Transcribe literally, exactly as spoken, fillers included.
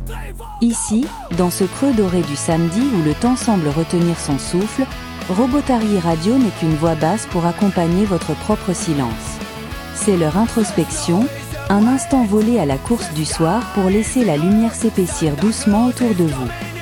Ici, dans ce creux doré du samedi où le temps semble retenir son souffle, Robotary Radio n'est qu'une voix basse pour accompagner votre propre silence. C'est leur introspection, un instant volé à la course du soir pour laisser la lumière s'épaissir doucement autour de vous.